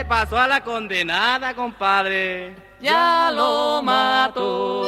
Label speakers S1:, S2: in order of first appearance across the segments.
S1: pasó a la condenada, compadre? Ya lo mató.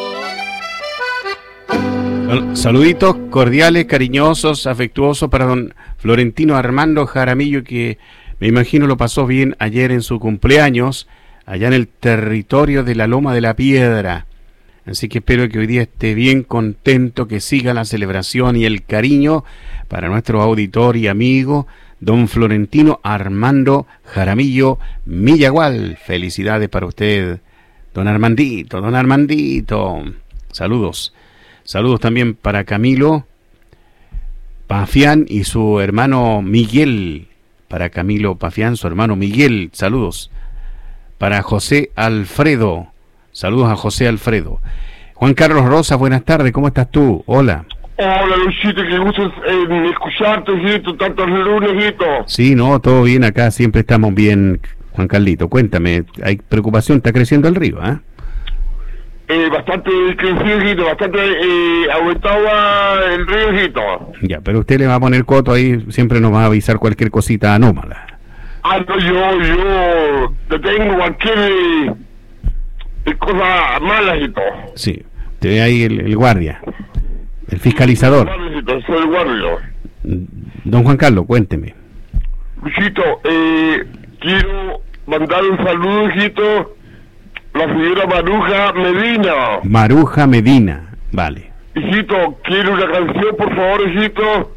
S2: Saluditos cordiales, cariñosos, afectuosos para don Florentino Armando Jaramillo, que me imagino lo pasó bien ayer en su cumpleaños, allá en el territorio de la Loma de la Piedra. Así que espero que hoy día esté bien contento, que siga la celebración y el cariño para nuestro auditor y amigo, don Florentino Armando Jaramillo Millagual. Felicidades para usted, don Armandito, don Armandito. Saludos. Saludos también para Camilo Pafián y su hermano Miguel. Para Camilo Pafián, su hermano Miguel. Saludos. Para José Alfredo. Saludos a José Alfredo. Juan Carlos Rosas, buenas tardes. ¿Cómo estás tú? Hola.
S3: Hola, Luisito, qué gusto escucharte, hijito, tantos lunes, hijito.
S2: Sí, no, todo bien acá. Siempre estamos bien, Juan Carlito. Cuéntame, hay preocupación, está creciendo el río, ¿eh?
S3: Bastante crecido, hijito, bastante aumentado el río, hijito.
S2: Ya, pero usted le va a poner coto ahí, siempre nos va a avisar cualquier cosita anómala.
S3: Ah, no, yo te tengo cualquier cosa mala, hijito.
S2: Sí, te ve ahí el guardia, el fiscalizador.
S3: Soy el guardia.
S2: Don Juan Carlos, cuénteme.
S3: Luisito, quiero mandar un saludo, hijito, la señora Maruja Medina.
S2: Maruja Medina, vale.
S3: Hijito, quiero una canción, por favor, hijito.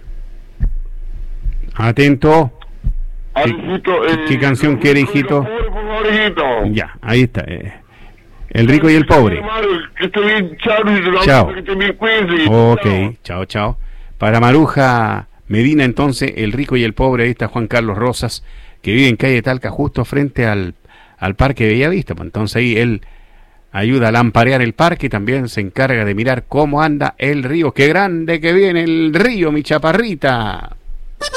S2: Atento.
S3: Hijito,
S2: ¿Qué canción quiere, hijito?
S3: Por favor, hijito.
S2: Ya, ahí está. El rico y el pobre.
S3: Que esté bien, chao.
S2: Chao.
S3: Que esté bien, cuídense.
S2: Ok, chao, chao. Para Maruja Medina, entonces, el rico y el pobre, ahí está Juan Carlos Rosas, que vive en calle Talca, justo frente al Parque Bellavista. Pues entonces ahí él ayuda a lamparear el parque y también se encarga de mirar cómo anda el río. ¡Qué grande que viene el río, mi chaparrita!